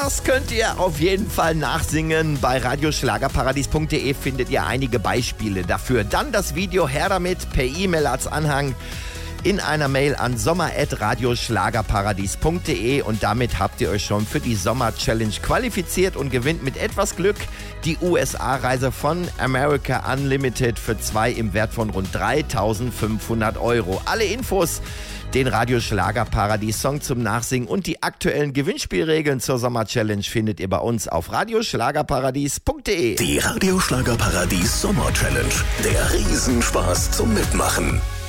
Das könnt ihr auf jeden Fall nachsingen. Bei radioschlagerparadies.de findet ihr einige Beispiele dafür. Dann das Video her damit per E-Mail als Anhang in einer Mail an sommer@radioschlagerparadies.de und damit habt ihr euch schon für die Sommer-Challenge qualifiziert und gewinnt mit etwas Glück die USA-Reise von America Unlimited für 2 im Wert von rund 3.500 €. Alle Infos, den Radio-Schlager-Paradies-Song zum Nachsingen und die aktuellen Gewinnspielregeln zur Sommer-Challenge findet ihr bei uns auf radioschlagerparadies.de. Die Radio-Schlager-Paradies Sommer-Challenge. Der Riesenspaß zum Mitmachen.